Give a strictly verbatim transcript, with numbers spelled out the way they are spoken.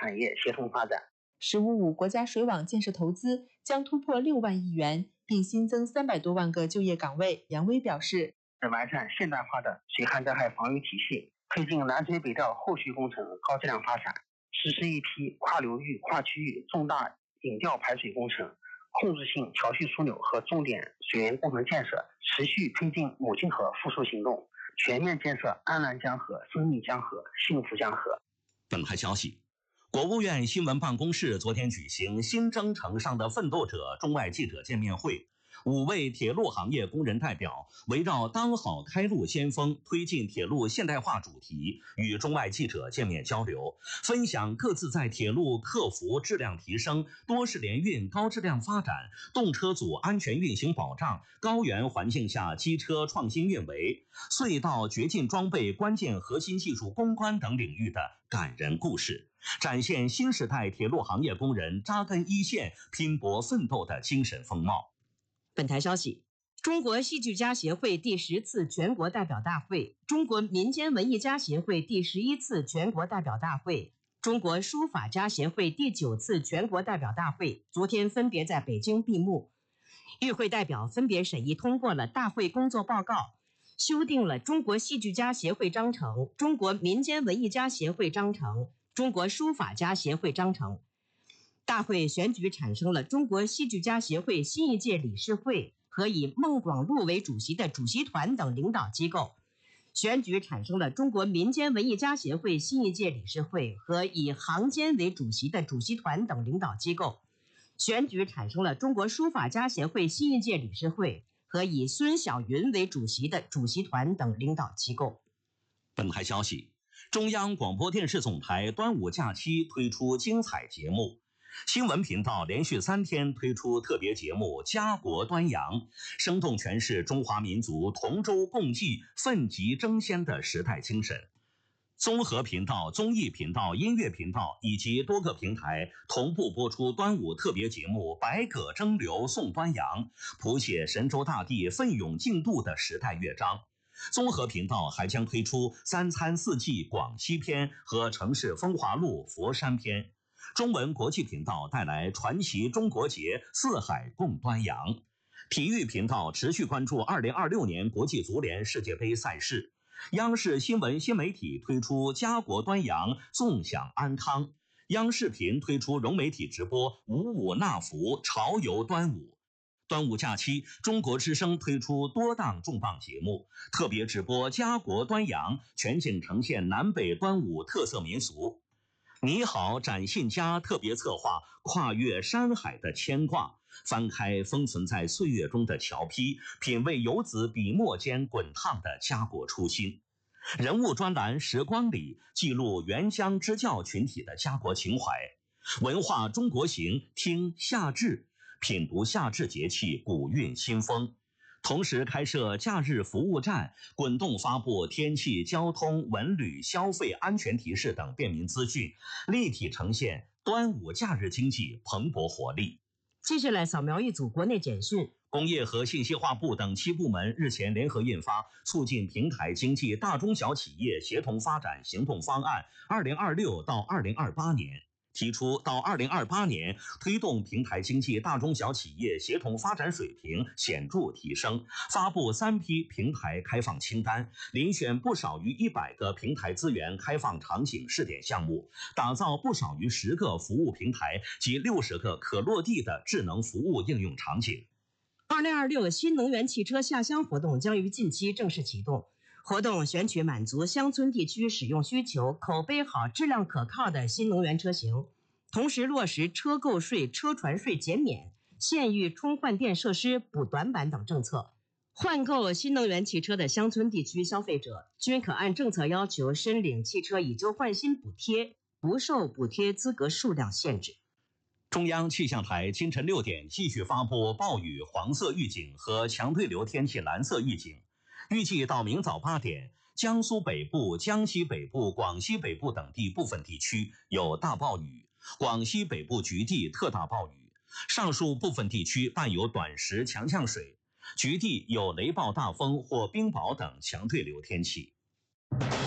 产业协同发展。 十五五国家水网建设投资将突破六万亿元，并新增三百多万个就业岗位。杨威表示， 完善现代化的水旱灾害防御体系，推进南水北调后续工程高质量发展，实施一批跨流域、跨区域重大引调排水工程、控制性桥蓄枢纽和重点水源工程建设，持续推进母亲河复苏行动，全面建设安澜江河、生命江河、幸福江河。 本台消息，国务院新闻办公室昨天举行新征程上的奋斗者中外记者见面会。五位铁路行业工人代表围绕当好开路先锋，推进铁路现代化主题，与中外记者见面交流，分享各自在铁路客服质量提升、多式联运高质量发展、动车组安全运行保障、高原环境下机车创新运维、隧道掘进装备关键核心技术攻关等领域的感人故事，展现新时代铁路行业工人扎根一线、拼搏奋斗的精神风貌。 本台消息，中国戏剧家协会第十次全国代表大会、中国民间文艺家协会第十一次全国代表大会、中国书法家协会第九次全国代表大会昨天分别在北京闭幕。与会代表分别审议通过了大会工作报告，修订了中国戏剧家协会章程、中国民间文艺家协会章程、中国书法家协会章程。大会选举产生了中国戏剧家协会新一届理事会和以孟广禄为主席的主席团等领导机构，选举产生了中国民间文艺家协会新一届理事会和以行监为主席的主席团等领导机构，选举产生了中国书法家协会新一届理事会和以孙晓云为主席的主席团等领导机构。 本台消息，中央广播电视总台端午假期推出精彩节目。新闻频道连续三天推出特别节目《家国端阳》，生动诠释中华民族同舟共济、奋楫争先的时代精神。综合频道、综艺频道、音乐频道以及多个平台同步播出端午特别节目《百舸争流送端阳》，谱写神州大地奋勇竞渡的时代乐章。综合频道还将推出三餐四季广西篇和城市风华录佛山篇。中文国际频道带来传奇中国节，四海共端阳。体育频道持续关注二零二六年国际足联世界杯赛事。央视新闻新媒体推出家国端阳，纵享安康。央视频推出融媒体直播五五纳福，潮游端午。端午假期，中国之声推出多档重磅节目，特别直播家国端阳，全景呈现南北端午特色民俗。你好展信佳特别策划跨越山海的牵挂，翻开封存在岁月中的桥批，品味游子笔墨间滚烫的家国初心。人物专栏时光里记录原乡支教群体的家国情怀。文化中国行，听夏至，品读夏至节气古韵新风。同时开设假日服务站，滚动发布天气、交通、文旅、消费安全提示等便民资讯，立体呈现端午假日经济蓬勃活力。 接下来扫描一组国内简讯。 工业和信息化部等七部门日前联合印发《促进平台经济大中小企业协同发展行动方案（二零二六到二零二八年）》，提出到二零二八年推动平台经济大中小企业协同发展水平显著提升，发布三批平台开放清单，遴选不少于一百个平台资源开放场景试点项目，打造不少于十个服务平台及六十个可落地的智能服务应用场景。 二零二六新能源汽车下乡活动将于近期正式启动。活动选取满足乡村地区使用需求、口碑好、质量可靠的新能源车型，同时落实车购税、车船税减免、县域充换电设施补短板等政策。换购新能源汽车的乡村地区消费者均可按政策要求申领汽车以旧换新补贴，不受补贴资格数量限制。 中央气象台清晨六点继续发布暴雨黄色预警和强对流天气蓝色预警。预计到明早八点，江苏北部、江西北部、广西北部等地部分地区有大暴雨，广西北部局地特大暴雨，上述部分地区伴有短时强降水，局地有雷暴大风或冰雹等强对流天气。